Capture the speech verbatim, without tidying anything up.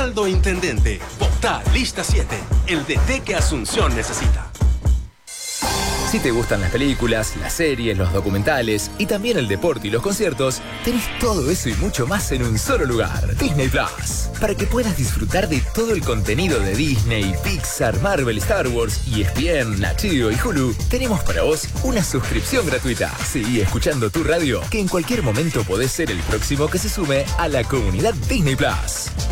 Osvaldo Intendente. Vota Lista siete, el D T que Asunción necesita. Si te gustan las películas, las series, los documentales y también el deporte y los conciertos, tenés todo eso y mucho más en un solo lugar. Disney Plus. Para que puedas disfrutar de todo el contenido de Disney, Pixar, Marvel, Star Wars, E S P N, Nat Geo y Hulu, tenemos para vos una suscripción gratuita. Seguí escuchando tu radio, que en cualquier momento podés ser el próximo que se sume a la comunidad Disney Plus.